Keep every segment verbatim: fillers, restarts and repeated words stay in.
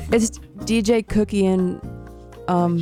It's D J Cookie and um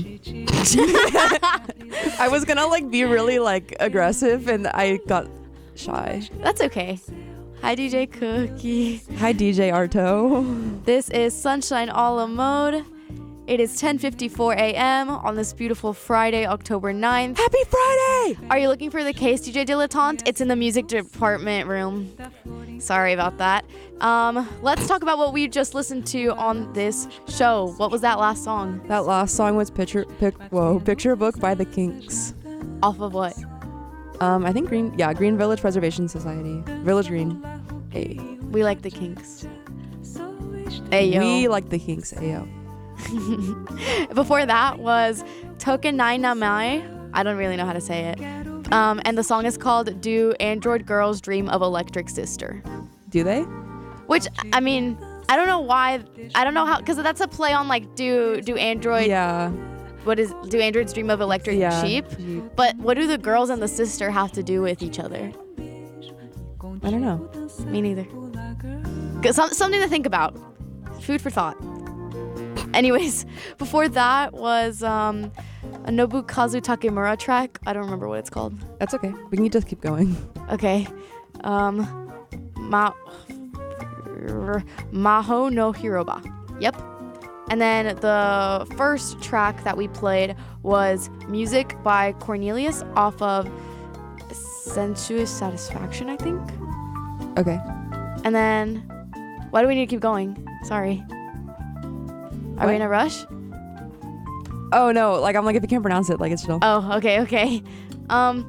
I was gonna like be really like aggressive and I got shy. That's okay. Hi, D J Cookie. Hi, D J Arto. This is Sunshine a la Mode. It is ten fifty-four a.m. on this beautiful Friday, October ninth. Happy Friday! Are you looking for the case, D J Dilettante? It's in the music department room. Sorry about that. Um, let's talk about what we just listened to on this show. What was that last song? That last song was Picture pic, Whoa, Picture Book by the Kinks. Off of what? Um, I think Green, yeah, Green Village Preservation Society. Village Green. Hey. We like the Kinks. Ayo. We like the Kinks. Ayo. Before that was Token nine Namai. I don't really know how to say it. Um, and the song is called Do Android Girls Dream of Electric Sister? Do they? Which, I mean, I don't know why. I don't know how, because that's a play on like, do do Android. Yeah. What is, do androids dream of electric Yeah. sheep? But what do the girls and the sister have to do with each other? I don't know. Me neither. 'Cause some, something to think about. Food for thought. Anyways, before that was um, a Nobukazu Takemura track. I don't remember what it's called. That's okay. We can just keep going. Okay. Um, Ma- Maho no Hiroba. Yep. And then the first track that we played was Music by Cornelius off of Sensuous Satisfaction, I think. Okay. And then, why do we need to keep going? Sorry. Are What? we in a rush? Oh no, like I'm like if you can't pronounce it, like it's chill. Oh, okay, okay. Um,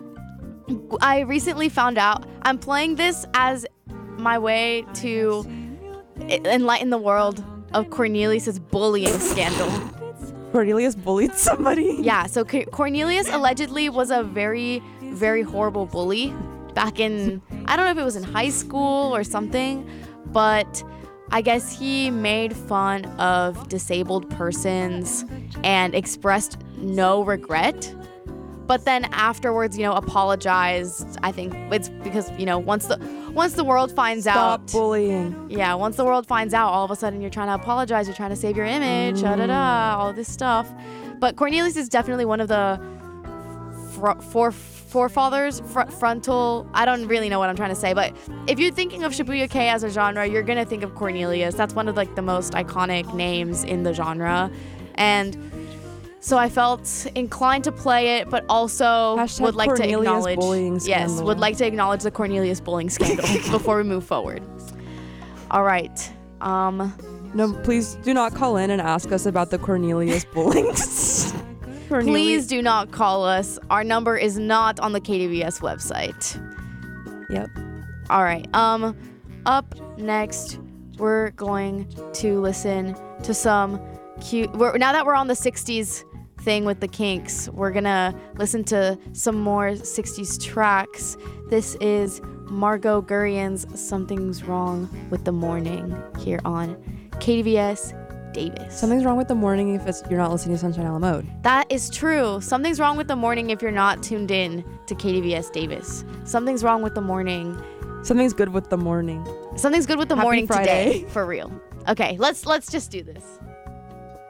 I recently found out I'm playing this as my way to enlighten the world of Cornelius's bullying scandal. Cornelius bullied somebody. Yeah, so C- Cornelius allegedly was a very, very horrible bully back in, I don't know if it was in high school or something, but I guess he made fun of disabled persons and expressed no regret. But then afterwards, you know, apologized. I think it's because, you know, once the once the world finds Stop out, bullying. yeah, once the world finds out, all of a sudden you're trying to apologize, you're trying to save your image, Mm. da da da, all this stuff. But Cornelius is definitely one of the fr- four forefathers, fr- frontal. I don't really know what I'm trying to say, but if you're thinking of Shibuya-kei as a genre, you're gonna think of Cornelius. That's one of like the most iconic names in the genre, and so I felt inclined to play it, but also Hashtag would like Cornelius to acknowledge, bullying yes, scandal. would like to acknowledge the Cornelius bullying scandal before we move forward. All right. Um, No, please do not call in and ask us about the Cornelius bullying. Cornelius. please do not call us. Our number is not on the K D V S website. Yep. All right. Um, up next, we're going to listen to some cute. We're, now that we're on the sixties thing with the Kinks, we're gonna listen to some more sixties tracks. This is Margot Gurian's "Something's Wrong with the Morning" here on K D V S Davis. Something's wrong with the morning if it's, you're not listening to Sunshine a la Mode. That is true. Something's wrong with the morning if you're not tuned in to K D V S Davis. Something's wrong with the morning. Something's good with the morning. Something's good with the Happy morning Friday. today, for real. Okay, let's let's just do this.